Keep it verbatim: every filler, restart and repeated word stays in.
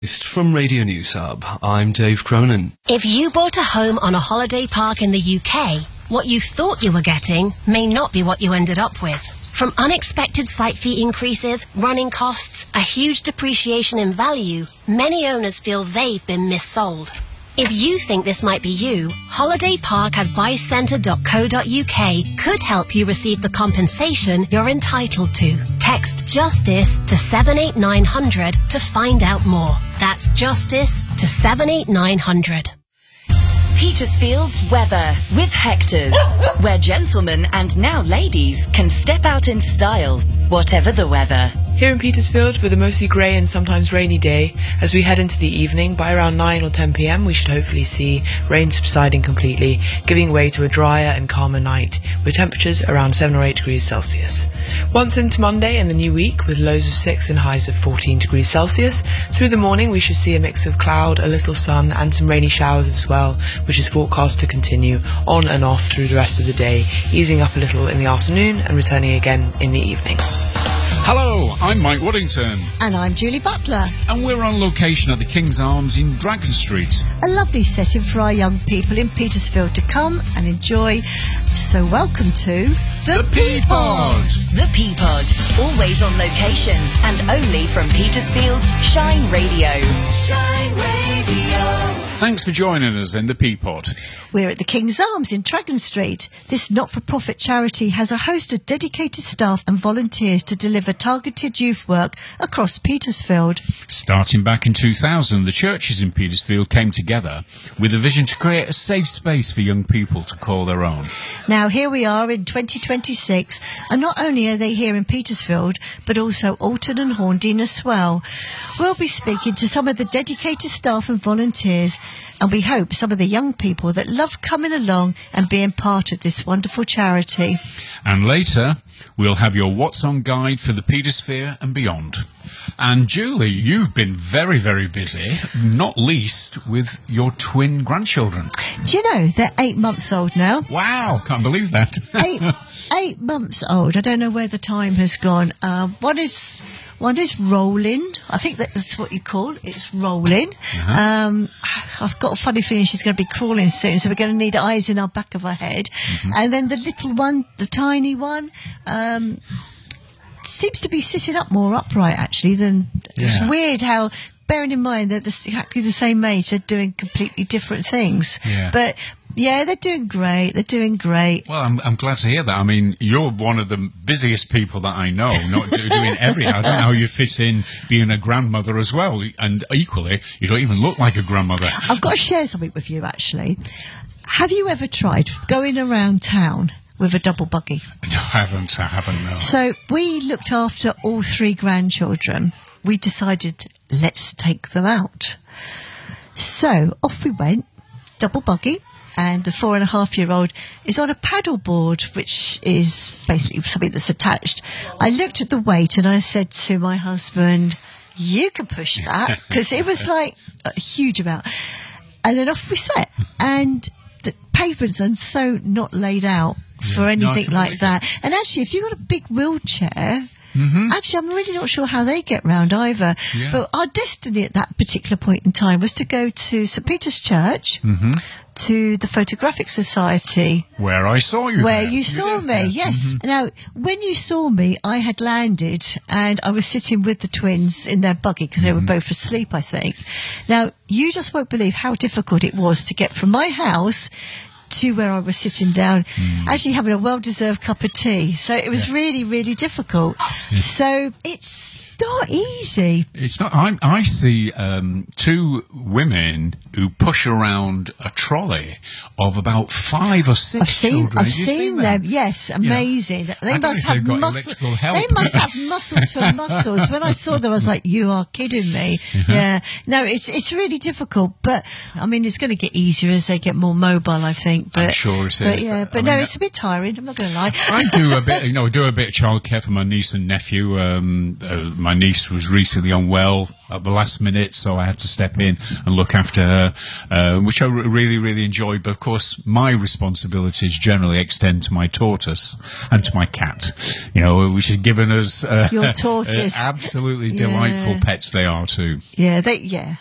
From Radio News Hub, I'm Dave Cronin. If you bought a home on a holiday park in the U K, what you thought you were getting may not be what you ended up with. From unexpected site fee increases, running costs, a huge depreciation in value, many owners feel they've been missold. If you think this might be you, holiday park advice centre dot co dot U K could help you receive the compensation you're entitled to. Text JUSTICE to seven eight nine hundred to find out more. That's JUSTICE to seven eight nine hundred. Petersfield's weather with Hector's, where gentlemen and now ladies can step out in style, whatever the weather. Here in Petersfield, with a mostly grey and sometimes rainy day, as we head into the evening, by around nine or ten p m we should hopefully see rain subsiding completely, giving way to a drier and calmer night, with temperatures around seven or eight degrees Celsius. Once into Monday and the new week, with lows of six and highs of fourteen degrees Celsius, through the morning we should see a mix of cloud, a little sun and some rainy showers as well, which is forecast to continue on and off through the rest of the day, easing up a little in the afternoon and returning again in the evening. Hello, I'm Mike Woodington. And I'm Julie Butler. And we're on location at the King's Arms in Dragon Street. A lovely setting for our young people in Petersfield to come and enjoy. So welcome to The Peapod. The Peapod, always on location and only from Petersfield's Shine Radio. Shine Radio. Thanks for joining us in The Peapod. We're at the King's Arms in Dragon Street. This not-for-profit charity has a host of dedicated staff and volunteers to deliver targeted youth work across Petersfield. Starting back in two thousand, the churches in Petersfield came together with a vision to create a safe space for young people to call their own. Now, here we are in twenty twenty-six, and not only are they here in Petersfield, but also Alton and Horndine as well. We'll be speaking to some of the dedicated staff and volunteers, and we hope some of the young people that love coming along and being part of this wonderful charity. And later, we'll have your What's On guide for the Petersphere and beyond. And Julie, you've been very, very busy, not least with your twin grandchildren. Do you know, they're eight months old now. Wow, can't believe that. eight, eight months old. I don't know where the time has gone. Uh, one is... One is rolling. I think that's what you call it. It's rolling. Uh-huh. Um, I've got a funny feeling she's going to be crawling soon, so we're going to need eyes in our back of our head. Mm-hmm. And then the little one, the tiny one, um, seems to be sitting up more upright, actually, than... Yeah. It's weird how... Bearing in mind that they're exactly the same age, they're doing completely different things. Yeah. But... Yeah, they're doing great. They're doing great. Well, I'm, I'm glad to hear that. I mean, you're one of the busiest people that I know, not do, doing everything. I don't know how you fit in being a grandmother as well. And equally, you don't even look like a grandmother. I've got to share something with you, actually. Have you ever tried going around town with a double buggy? No, I haven't. I haven't, no. So we looked after all three grandchildren. We decided, let's take them out. So off we went, double buggy. And the four and a half year old is on a paddle board, which is basically something that's attached. I looked at the weight and I said to my husband, you can push that, because it was like a huge amount. And then off we set. And the pavements are so not laid out for yeah, anything no, like that. It. And actually, if you've got a big wheelchair... Mm-hmm. Actually, I'm really not sure how they get round either. Yeah. But our destiny at that particular point in time was to go to St Peter's Church, mm-hmm. to the Photographic Society. Where I saw you. Where there. you, you saw did. me, yes. Mm-hmm. Now, when you saw me, I had landed and I was sitting with the twins in their buggy because mm-hmm. they were both asleep, I think. Now, you just won't believe how difficult it was to get from my house to where I was sitting down, mm. actually having a well-deserved cup of tea. So it was yeah. really, really difficult. Yeah. So it's not easy. It's not. I, I see um, two women who push around a trolley of about five or six I've seen, children. I've Have you seen, seen them. them. Yes, amazing. Yeah. They I must have muscles. They must have muscles for muscles. When I saw them, I was like, "You are kidding me!" Uh-huh. Yeah. No, it's it's really difficult, but I mean, it's going to get easier as they get more mobile, I think. But, I'm sure it is. But yeah, but I no, mean, it's a bit tiring. I'm not going to lie. I do a bit, you know, do a bit of childcare for my niece and nephew. Um, uh, my my niece was recently unwell at the last minute, so I had to step in and look after her, uh, which I r- really, really enjoyed. But of course, my responsibilities generally extend to my tortoise and to my cat, you know, which has given us uh, Your tortoise. uh, absolutely Yeah. delightful pets they are too. Yeah, they, yeah.